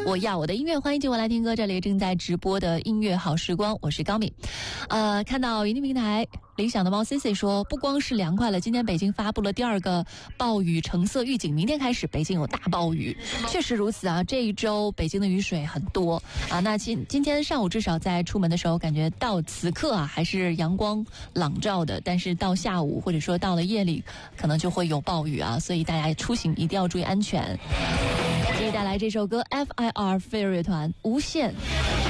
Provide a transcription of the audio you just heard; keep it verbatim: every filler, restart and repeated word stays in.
我要我的音乐，欢迎进我来听歌，这里正在直播的音乐好时光，我是高敏。呃，看到云听平台理想的猫 C C 说，不光是凉快了，今天北京发布了第二个暴雨橙色预警，明天开始北京有大暴雨。确实如此啊，这一周北京的雨水很多啊。那今今天上午至少在出门的时候，感觉到此刻啊还是阳光朗照的，但是到下午或者说到了夜里，可能就会有暴雨啊，所以大家出行一定要注意安全。给你带来这首歌 F I R 飞儿乐团无限。